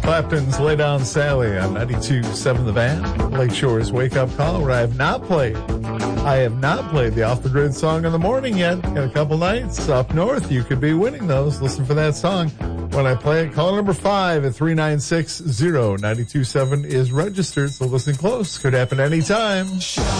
Clapton's Lay Down Sally on 92.7 The Van. Lakeshore's Wake Up Call, where I have not played the Off the Grid song in the morning yet. Got a couple nights up north. You could be winning those. Listen for that song when I play it. Caller number 5 at 396-0927 is registered, so listen close. Could happen anytime.